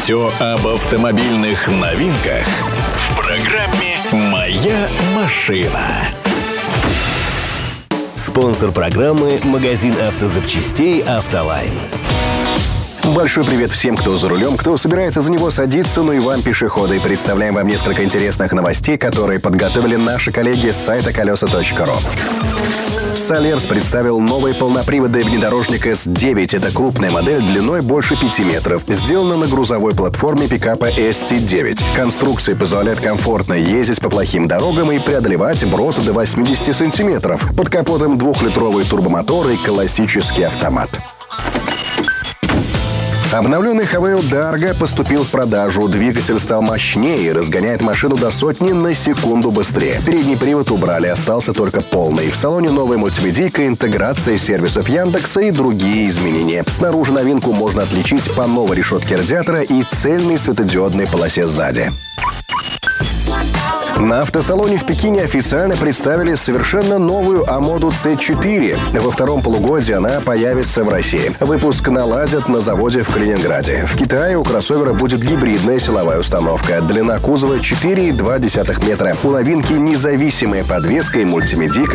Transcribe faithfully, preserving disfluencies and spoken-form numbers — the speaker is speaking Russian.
Все об автомобильных новинках в программе «Моя машина». Спонсор программы – магазин автозапчастей «Автолайн». Большой привет всем, кто за рулем, кто собирается за него садиться, ну и вам, пешеходы. Представляем вам несколько интересных новостей, которые подготовили наши коллеги с сайта колеса точка ру. Солярс представил новый полноприводный внедорожник эс девять. Это крупная модель длиной больше пяти метров. Сделана на грузовой платформе пикапа эс ти девять. Конструкция позволяет комфортно ездить по плохим дорогам и преодолевать брод до восьмидесяти сантиметров. Под капотом двухлитровый турбомотор и классический автомат. Обновленный Хавейл Дарго поступил в продажу. Двигатель стал мощнее и разгоняет машину до сотни на секунду быстрее. Передний привод убрали, остался только полный. В салоне новая мультимедийка, интеграция сервисов Яндекса и другие изменения. Снаружи новинку можно отличить по новой решетке радиатора и цельной светодиодной полосе сзади. На автосалоне в Пекине официально представили совершенно новую Амоду си четыре. Во втором полугодии она появится в России. Выпуск наладят на заводе в Калининграде. В Китае у кроссовера будет гибридная силовая установка. Длина кузова четыре и два десятых метра. У новинки независимая подвеска и мультимедийка